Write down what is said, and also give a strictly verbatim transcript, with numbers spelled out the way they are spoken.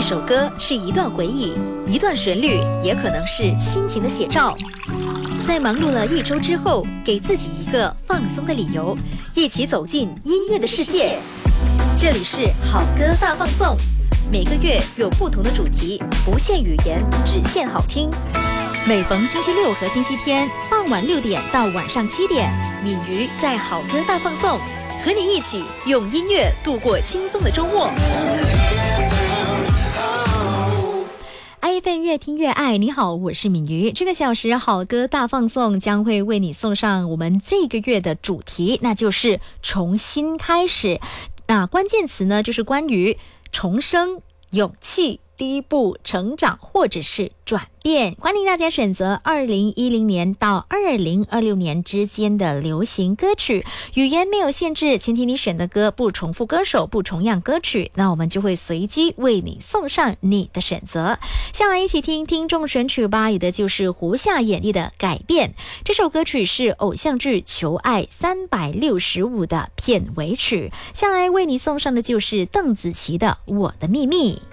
一首歌是一段回忆，一段旋律也可能是心情的写照。在忙碌了一周之后，给自己一个放松的理由，一起走进音乐的世界。这里是好歌大放送，每个月有不同的主题，不限语言，只限好听。每逢星期六和星期天傍晚六点到晚上七点，敏瑜在好歌大放送，和你一起用音乐度过轻松的周末。爱F M 越听越爱，你好，我是敏瑜。这个小时好歌大放送将会为你送上我们这个月的主题，那就是重新开始。那关键词呢，就是关于重生、勇气、第一步成长或者是转变。欢迎大家选择二零一零年到二零二六年之间的流行歌曲，语言没有限制，前提你选的歌不重复歌手，不重样歌曲，那我们就会随机为你送上你的选择。下来一起听听众选曲吧，有的就是胡夏演绎的改变，这首歌曲是偶像剧求爱三百六十五的片尾曲。下来为你送上的就是邓紫棋的我的秘密。